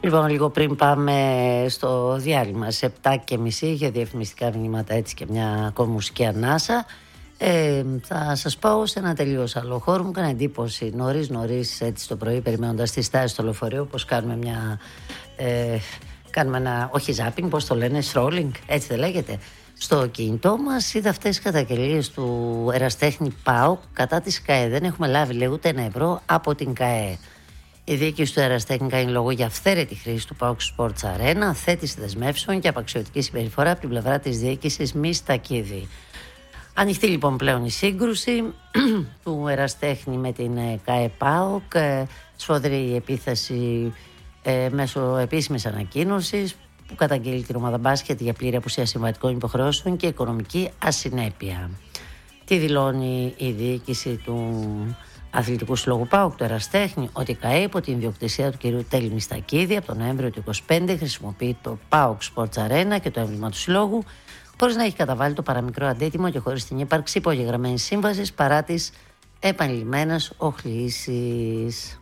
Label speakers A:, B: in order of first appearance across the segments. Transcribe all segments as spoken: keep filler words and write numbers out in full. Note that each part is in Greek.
A: Λοιπόν, λίγο πριν πάμε στο διάλειμμα, σε επτά και μισή για διαφημιστικά μηνύματα, έτσι και μια ακόμα μουσική ανάσα. Ε, θα σας πάω σε ένα τελείως άλλο χώρο. Μου έκανε εντύπωση νωρίς νωρίς έτσι το πρωί, περιμένοντας τη στάση στο λεωφορείο, πως κάνουμε μια ε, κάνουμε ένα, όχι ζάπινγκ, πως το λένε, strolling, έτσι δεν λέγεται, στο κινητό μας. Είδα αυτές τις καταγγελίες του ερασιτέχνη ΠΑΟΚ κατά της ΚΑΕ. Δεν έχουμε λάβει, λέει, ούτε ένα ευρώ από την ΚΑΕ. Η διοίκηση του ερασιτέχνη κάνει λόγο για αυθαίρετη χρήση του ΠΑΟΚ Sports Arena, θέτηση δεσμεύσεων και απαξιωτική συμπεριφορά από την πλευρά της διοίκησης Μιστακίδη. Ανοιχτή λοιπόν πλέον η σύγκρουση του ερασιτέχνη με την ΚΑΕ ΠΑΟΚ, σφοδρή επίθεση ε, μέσω επίσημης ανακοίνωσης που καταγγέλει την ομάδα μπάσκετ για πλήρη απουσία συμβατικών υποχρεώσεων και οικονομική ασυνέπεια. Τι δηλώνει η διοίκηση του Αθλητικού Συλλόγου ΠΑΟΚ του ερασιτέχνη? Ότι η ΚΑΕ, υπό την ιδιοκτησία του κ. Τέλη Μιστακίδη, από τον Νοέμβριο του είκοσι πέντε χρησιμοποιεί το ΠΑΟΚ Sports Arena και το έμβλημα του συλλόγου χωρίς να έχει καταβάλει το παραμικρό αντίτιμο και χωρίς την ύπαρξη υπογεγραμμένης σύμβασης, παρά τις επανειλημμένες οχλήσεις.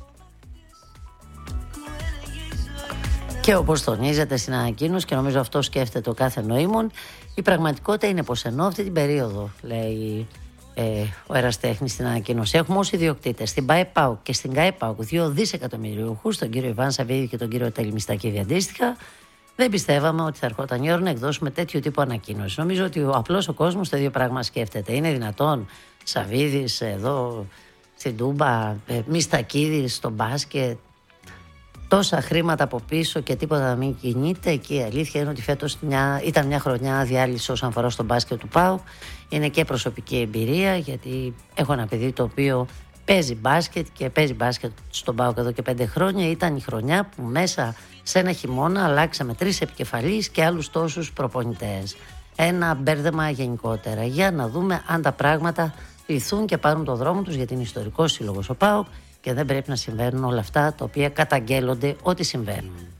A: Και όπως τονίζεται στην ανακοίνωση, και νομίζω αυτό σκέφτεται ο κάθε νοήμων, η πραγματικότητα είναι πως ενώ αυτή την περίοδο, λέει ε, ο ερασιτέχνης στην ανακοίνωση, έχουμε ως ιδιοκτήτες στην ΠΑΕ-ΠΑΟΚ και στην ΚΑΕ-ΠΑΟΚ δύο δισεκατομμυριούχους, τον κύριο Ιβάν Σαββίδη και τον κύριο Τέλη Μιστακίδη αντίστοιχα, δεν πιστεύαμε ότι θα ερχόταν η ώρα να εκδώσουμε τέτοιου τύπου ανακοίνωση. Νομίζω ότι ο απλός ο κόσμος το ίδιο πράγμα σκέφτεται. Είναι δυνατόν Σαββίδης εδώ στην Τούμπα, ε, Μιστακίδης στο μπάσκετ, τόσα χρήματα από πίσω και τίποτα να μην κινείται? Και η αλήθεια είναι ότι φέτος μια, ήταν μια χρονιά διάλυση όσον αφορά στο μπάσκετ του ΠΑΟΚ. Είναι και προσωπική εμπειρία, γιατί έχω ένα παιδί το οποίο παίζει μπάσκετ και παίζει μπάσκετ στον ΠΑΟΚ εδώ και πέντε χρόνια. Ήταν η χρονιά που μέσα σε ένα χειμώνα αλλάξαμε τρεις επικεφαλείς και άλλους τόσους προπονητές. Ένα μπέρδεμα γενικότερα, για να δούμε αν τα πράγματα λυθούν και πάρουν το δρόμο τους, γιατί είναι ιστορικός σύλλογος ο ΠΑΟΚ και δεν πρέπει να συμβαίνουν όλα αυτά τα οποία καταγγέλλονται ότι συμβαίνουν.